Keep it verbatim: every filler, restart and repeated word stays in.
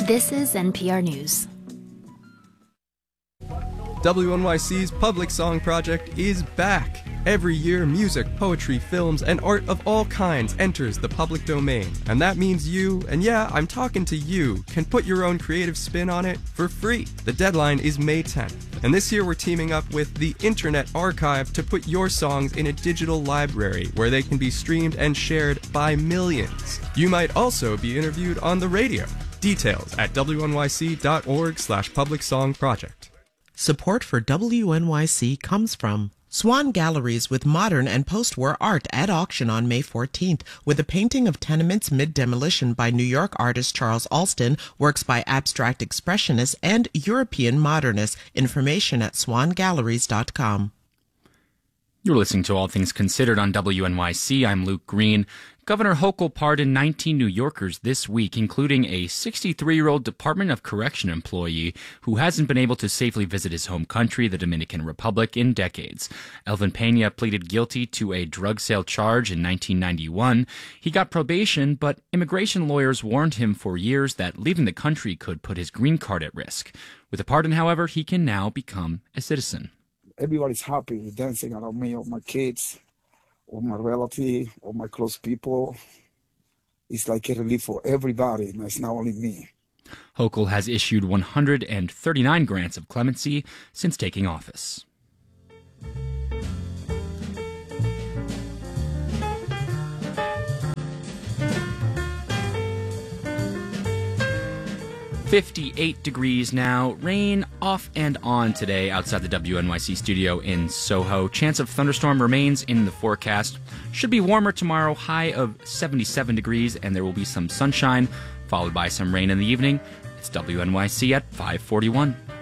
This is N P R News. W N Y C's Public Song Project is back. Every year, music, poetry, films, and art of all kinds enters the public domain. And that means you, and yeah, I'm talking to you, can put your own creative spin on it for free. The deadline is May tenth. And this year we're teaming up with the Internet Archive to put your songs in a digital library where they can be streamed and shared by millions. You might also be interviewed on the radio. Details at W N Y C dot org slash public song project. Support for W N Y C comes from Swan Galleries with modern and post-war art at auction on May fourteenth with a painting of tenements mid-demolition by New York artist Charles Alston, works by abstract expressionists and European modernists. Information at swan galleries dot com. You're listening to All Things Considered on W N Y C. I'm Luke Green. Governor Hochul pardoned nineteen New Yorkers this week, including a sixty-three-year-old Department of Correction employee who hasn't been able to safely visit his home country, the Dominican Republic, in decades. Elvin Pena pleaded guilty to a drug sale charge in nineteen ninety-one. He got probation, but immigration lawyers warned him for years that leaving the country could put his green card at risk. With a pardon, however, he can now become a citizen. Everybody's happy, dancing around me, all my kids, all my relatives, all my close people. It's like a relief for everybody, and it's not only me. Hochul has issued one hundred thirty-nine grants of clemency since taking office. fifty-eight degrees now. Rain off and on today outside the W N Y C studio in Soho. Chance of thunderstorm remains in the forecast. Should be warmer tomorrow, high of seventy-seven degrees, and there will be some sunshine, followed by some rain in the evening. It's W N Y C at five forty-one.